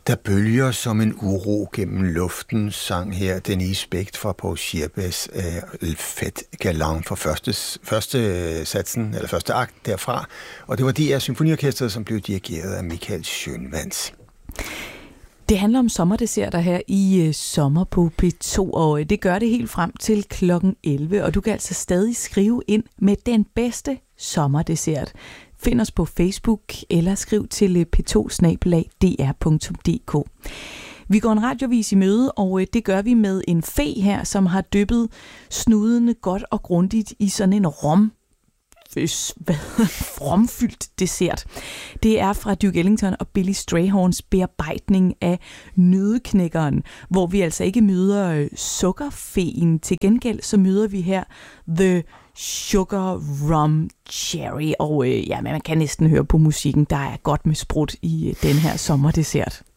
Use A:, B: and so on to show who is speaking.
A: Der bølger som en uro gennem luften, sang her Denise Bech fra Paul Schirbes Le Fête Galant for første satsen, eller første akt derfra. Og det var DR Symfoniorkestret, som blev dirigeret af Michael Schønwandt.
B: Det handler om sommerdesserter her i Sommer på P2, og det gør det helt frem til klokken 11. Og du kan altså stadig skrive ind med den bedste sommerdessert. Find os på Facebook eller skriv til p2@dr.dk. Vi går en radiovis i møde, og det gør vi med en fe her, som har dyppet snudene godt og grundigt i sådan en romfyldt dessert. Det er fra Duke Ellington og Billy Strayhorns bearbejdning af nøddeknækkeren, hvor vi altså ikke møder sukkerfeen. Til gengæld så møder vi her The Sugar Rum Cherry, og man kan næsten høre på musikken, der er godt med sprut i den her sommerdessert.